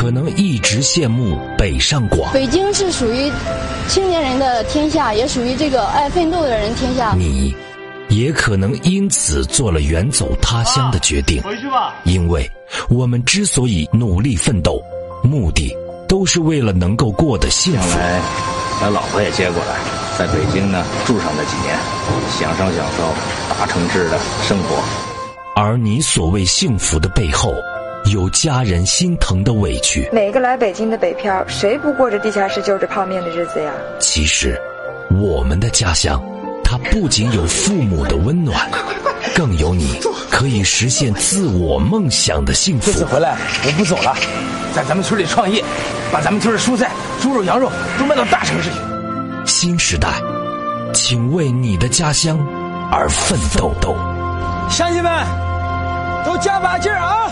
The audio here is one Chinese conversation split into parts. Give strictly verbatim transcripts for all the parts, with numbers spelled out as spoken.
可能一直羡慕北上广， 北京是属于青年人的天下，也属于这个爱奋斗的人天下。 你也可能因此做了远走他乡的决定。 回去吧。 因为我们之所以努力奋斗，目的都是为了能够过得幸福。 将来把老婆也接过来，在北京呢住上那几年，享受享受大城市的生活。 而你所谓幸福的背后，有家人心疼的委屈。 每个来北京的北漂，谁不过着地下室就着泡面的日子呀？ 其实我们的家乡，它不仅有父母的温暖，更有你可以实现自我梦想的幸福。 这次回来我不走了，在咱们村里创业，把咱们村的蔬菜、猪肉、羊肉都卖到大城市去。 新时代，请为你的家乡而奋斗斗。 乡亲们，都加把劲儿啊！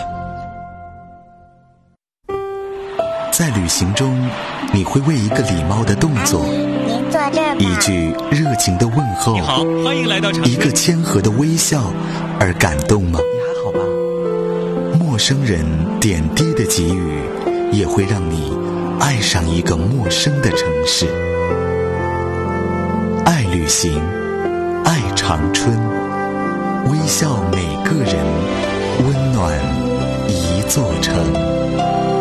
在旅行中，你会为一个礼貌的动作， 您坐这儿吧， 一句热情的问候， 你好，欢迎来到长一个谦和的微笑而感动吗？ 你还好吧？ 陌生人点滴的给予，也会让你爱上一个陌生的城市。爱旅行，爱长春，微笑每个人，温暖一座城。